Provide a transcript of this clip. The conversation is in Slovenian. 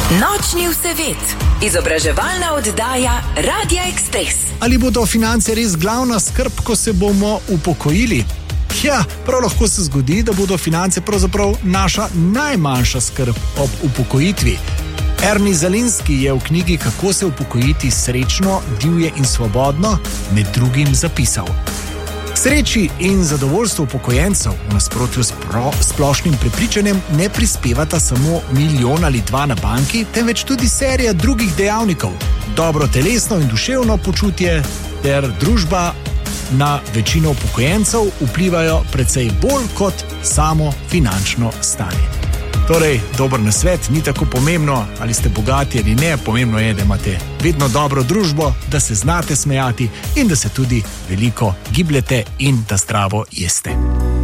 Nočni vsevet, izobraževalna oddaja Radia Express. Ali bodo finance res glavna skrb, ko se bomo upokojili? Ja, prav lahko se zgodi, da bodo finance pravzaprav naša najmanjša skrb ob upokojitvi. Ernie Zalinski je v knjigi Kako se upokojiti srečno, divje in svobodno med drugim zapisal: sreči in zadovoljstvo upokojencev v nasprotju s splošnim prepričanjem ne prispevata samo milijon ali dva na banki, temveč tudi serija drugih dejavnikov. Dobro telesno in duševno počutje ter družba na večino upokojencev vplivajo precej bolj kot samo finančno stanje. Torej, dober nasvet, ni tako pomembno, ali ste bogati ali ne, pomembno je, da imate vedno dobro družbo, da se znate smejati in da se tudi veliko gibljete in da zdravo jeste.